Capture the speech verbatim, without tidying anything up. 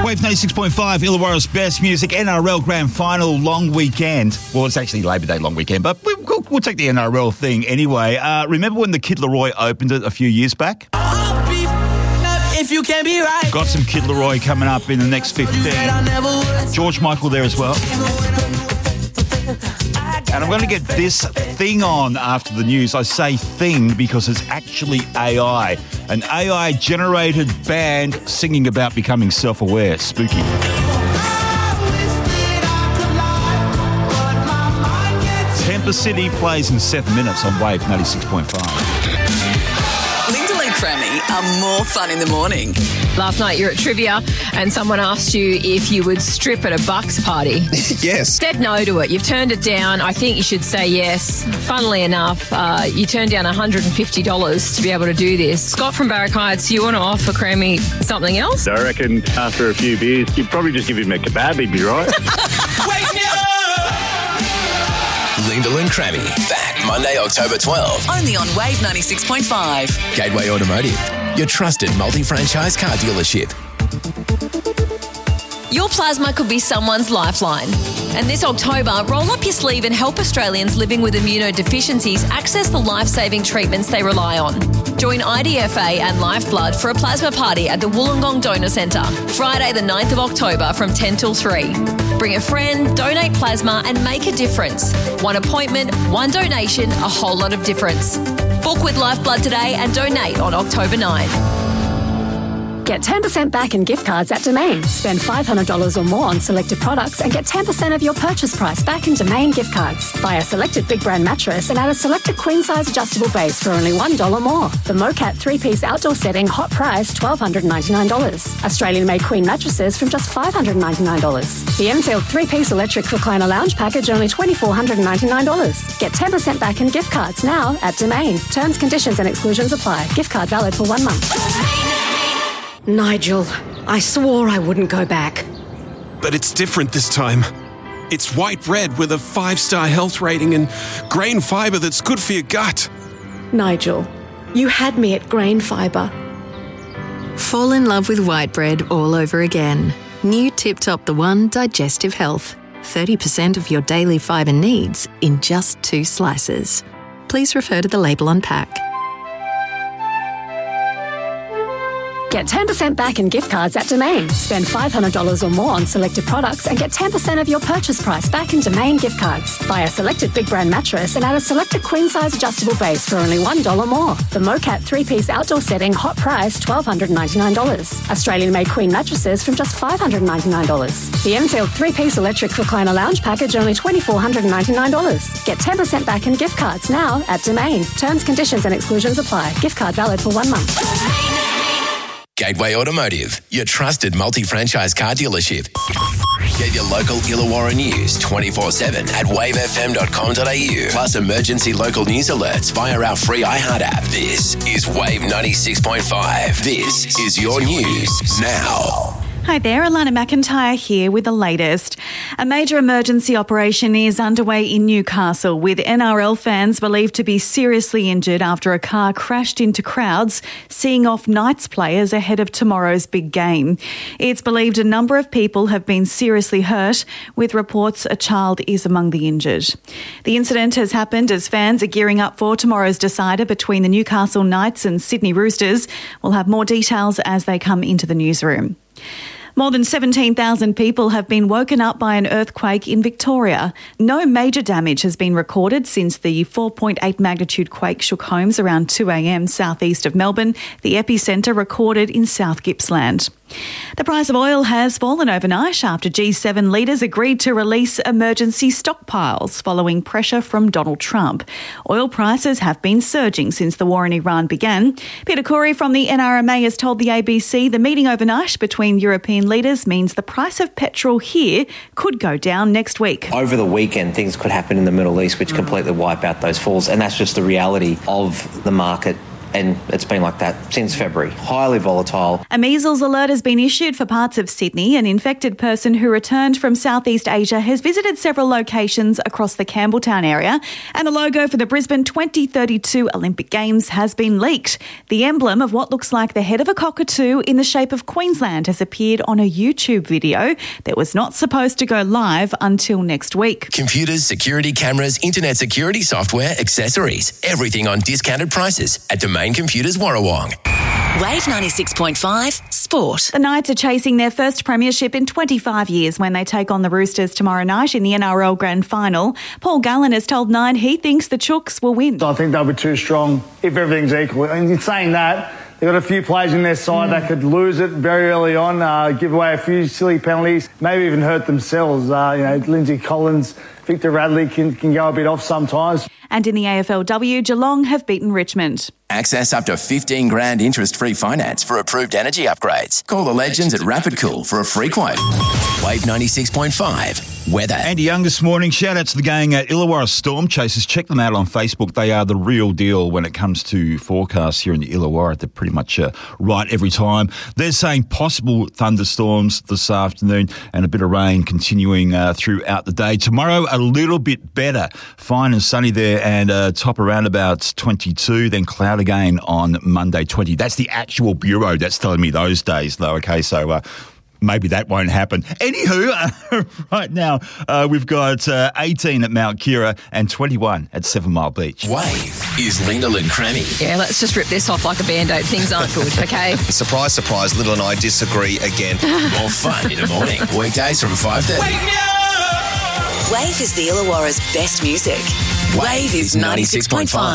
Wave ninety-six point five, Illawarra's best music, N R L Grand Final long weekend. Well, it's actually Labor Day long weekend, but we'll, we'll take the N R L thing anyway. Uh, remember when the Kid Laroi opened it a few years back? If you can be right. Got some Kid Laroi coming up in the next fifteen. George Michael there as well. And I'm going to get this thing on after the news. I say thing because it's actually A I. An A I-generated band singing about becoming self-aware. Spooky. Temper City plays in seven minutes on Wave ninety-six point five. Lyndall and Crammy are more fun in the morning. Last night you're at trivia and someone asked you if you would strip at a Bucks party. Yes. Said no to it. You've turned it down. I think you should say yes. Funnily enough, uh, you turned down one hundred fifty dollars to be able to do this. Scott from Barrack Heights, you want to offer Crammy something else? I reckon after a few beers, you'd probably just give him a kebab, he'd be right. Wake me up! Lyndall and Crammy, back Monday, October twelfth. Only on Wave ninety-six point five. Gateway Automotive, your trusted multi-franchise car dealership. Your plasma could be someone's lifeline. And this October, roll up your sleeve and help Australians living with immunodeficiencies access the life-saving treatments they rely on. Join I D F A and Lifeblood for a plasma party at the Wollongong Donor Centre, Friday the ninth of October from ten till three. Bring a friend, donate plasma and make a difference. One appointment, one donation, a whole lot of difference. Book with Lifeblood today and donate on October ninth. Get ten percent back in gift cards at Domain. Spend five hundred dollars or more on selected products and get ten percent of your purchase price back in Domain gift cards. Buy a selected big brand mattress and add a selected queen size adjustable base for only one dollar more. The Mocat three-piece outdoor setting, hot price, one thousand two hundred ninety-nine dollars. Australian-made queen mattresses from just five hundred ninety-nine dollars. The Enfield three-piece electric recliner lounge package, only two thousand four hundred ninety-nine dollars. Get ten percent back in gift cards now at Domain. Terms, conditions and exclusions apply. Gift card valid for one month. Nigel, I swore I wouldn't go back. But it's different this time. It's white bread with a five-star health rating and grain fibre that's good for your gut. Nigel, you had me at grain fibre. Fall in love with white bread all over again. New Tip Top The One Digestive Health. thirty percent of your daily fibre needs in just two slices. Please refer to the label on pack. Get ten percent back in gift cards at Domain. Spend five hundred dollars or more on selected products and get ten percent of your purchase price back in Domain gift cards. Buy a selected big brand mattress and add a selected queen size adjustable base for only one dollar more. The Mocat three-piece outdoor setting, hot price, one thousand two hundred ninety-nine dollars. Australian-made queen mattresses from just five hundred ninety-nine dollars. The Enfield three-piece electric recliner lounge package, only two thousand four hundred ninety-nine dollars. Get ten percent back in gift cards now at Domain. Terms, conditions and exclusions apply. Gift card valid for one month. Gateway Automotive, your trusted multi-franchise car dealership. Get your local Illawarra news twenty-four seven at wave f m dot com dot a u. Plus emergency local news alerts via our free iHeart app. This is Wave ninety-six point five. This is your news now. Hi there, Alana McIntyre here with the latest. A major emergency operation is underway in Newcastle with N R L fans believed to be seriously injured after a car crashed into crowds, seeing off Knights players ahead of tomorrow's big game. It's believed a number of people have been seriously hurt, with reports a child is among the injured. The incident has happened as fans are gearing up for tomorrow's decider between the Newcastle Knights and Sydney Roosters. We'll have more details as they come into the newsroom. More than seventeen thousand people have been woken up by an earthquake in Victoria. No major damage has been recorded since the four point eight magnitude quake shook homes around two a m southeast of Melbourne, the epicentre recorded in South Gippsland. The price of oil has fallen overnight after G seven leaders agreed to release emergency stockpiles following pressure from Donald Trump. Oil prices have been surging since the war in Iran began. Peter Corey from the N R M A has told the A B C the meeting overnight between European leaders means the price of petrol here could go down next week. Over the weekend, things could happen in the Middle East which completely wipe out those falls, and that's just the reality of the market and it's been like that since February. Highly volatile. A measles alert has been issued for parts of Sydney. An infected person who returned from Southeast Asia has visited several locations across the Campbelltown area, and a logo for the Brisbane twenty thirty-two Olympic Games has been leaked. The emblem of what looks like the head of a cockatoo in the shape of Queensland has appeared on a YouTube video that was not supposed to go live until next week. Computers, security cameras, internet security software, accessories, everything on discounted prices at Domain Computers Warrawong. Wave ninety-six point five Sport. The Knights are chasing their first premiership in twenty-five years when they take on the Roosters tomorrow night in the N R L Grand Final. Paul Gallen has told Nine he thinks the Chooks will win. I think they'll be too strong if everything's equal. And in saying that, they've got a few players in their side mm. that could lose it very early on, uh, give away a few silly penalties, maybe even hurt themselves. Uh, you know, Lindsay Collins, Victor Radley can, can go a bit off sometimes. And in the A F L W, Geelong have beaten Richmond. Access up to fifteen grand interest-free finance for approved energy upgrades. Call the legends at Rapid Cool for a free quote. Wave ninety-six point five. Weather. Andy Young this morning. Shout out to the gang at Illawarra Storm Chasers. Check them out on Facebook. They are the real deal when it comes to forecasts here in the Illawarra. They're pretty much uh, right every time. They're saying possible thunderstorms this afternoon and a bit of rain continuing uh, throughout the day. Tomorrow, a little bit better. Fine and sunny there and uh, top around about twenty-two. Then cloud again on Monday, twenty. That's the actual bureau that's telling me those days, though. Okay, so... Uh, Maybe that won't happen. Anywho, uh, right now uh, we've got uh, eighteen at Mount Kira and twenty-one at Seven Mile Beach. Wave is Lyndall and Crammy. Yeah, let's just rip this off like a Band-Aid. Things aren't good, okay? Surprise, surprise, Lyndall and I disagree again. More fun in the morning. Weekdays from five thirty. Wave is the Illawarra's best music. Wave is ninety-six point five.